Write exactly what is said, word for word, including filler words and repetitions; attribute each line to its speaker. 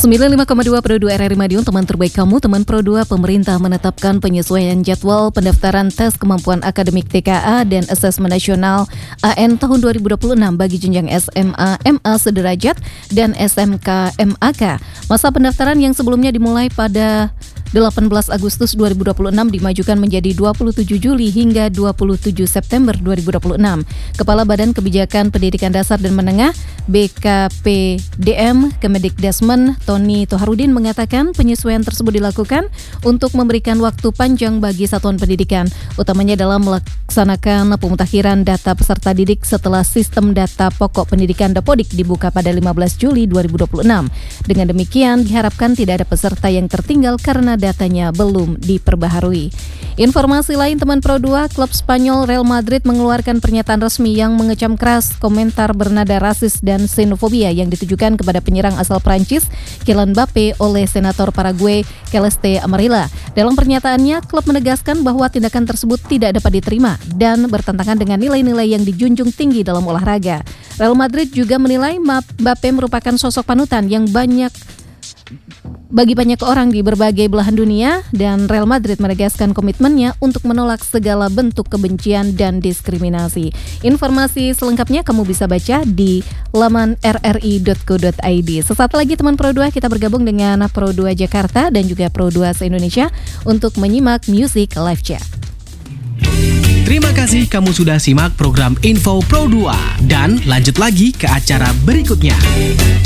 Speaker 1: sembilan puluh lima koma dua Pro dua R R I Madiun, teman terbaik kamu, teman Pro dua. Pemerintah menetapkan penyesuaian jadwal pendaftaran tes kemampuan akademik T K A dan asesmen nasional A N tahun dua ribu dua puluh enam bagi jenjang S M A, M A sederajat dan S M K, M A K. Masa pendaftaran yang sebelumnya dimulai pada delapan belas Agustus dua ribu dua puluh enam dimajukan menjadi dua puluh tujuh Juli hingga dua puluh tujuh September dua ribu dua puluh enam. Kepala Badan Kebijakan Pendidikan Dasar dan Menengah B K P D M Kemendikdasmen Tony Toharudin mengatakan penyesuaian tersebut dilakukan untuk memberikan waktu panjang bagi satuan pendidikan, utamanya dalam melaksanakan pemutakhiran data peserta didik setelah sistem data pokok pendidikan Dapodik dibuka pada lima belas Juli dua ribu dua puluh enam. Dengan demikian diharapkan tidak ada peserta yang tertinggal karena datanya belum diperbaharui. Informasi lain teman Pro dua, klub Spanyol Real Madrid mengeluarkan pernyataan resmi yang mengecam keras komentar bernada rasis dan xenofobia yang ditujukan kepada penyerang asal Prancis Kylian Mbappe oleh senator Paraguay Celeste Amarilla. Dalam pernyataannya, klub menegaskan bahwa tindakan tersebut tidak dapat diterima dan bertentangan dengan nilai-nilai yang dijunjung tinggi dalam olahraga. Real Madrid juga menilai Mbappe merupakan sosok panutan yang banyak bagi banyak orang di berbagai belahan dunia, dan Real Madrid menegaskan komitmennya untuk menolak segala bentuk kebencian dan diskriminasi. Informasi selengkapnya kamu bisa baca di laman r r i dot co dot i d. Sesaat lagi teman Pro dua, kita bergabung dengan Pro dua Jakarta dan juga Pro dua se-Indonesia untuk menyimak Music Live Chat.
Speaker 2: Terima kasih kamu sudah simak program Info Pro dua, dan lanjut lagi ke acara berikutnya.